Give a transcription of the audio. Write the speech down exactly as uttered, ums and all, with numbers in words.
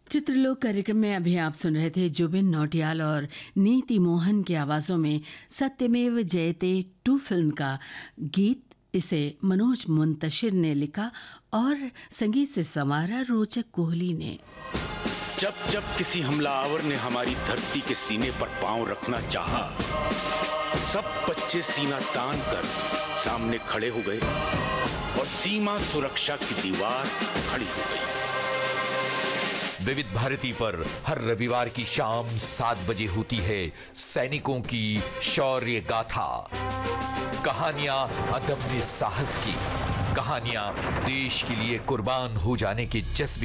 चित्रलोक कार्यक्रम में अभी आप सुन रहे थे जुबिन नौटियाल और नीति मोहन की आवाज़ों में सत्यमेव जयते टू फिल्म का गीत। इसे मनोज मुंतशिर ने लिखा और संगीत से संवारा रोचक कोहली ने। जब जब किसी हमलावर ने हमारी धरती के सीने पर पांव रखना चाहा, सब बच्चे सीना तान कर सामने खड़े हो गए और सीमा सुरक्षा की दीवार खड़ी हो गई। विविध भारती पर हर रविवार की शाम सात बजे होती है सैनिकों की शौर्य गाथा। कहानियां अदम्य साहस की, कहानियां देश के लिए कुर्बान हो जाने के जज्बे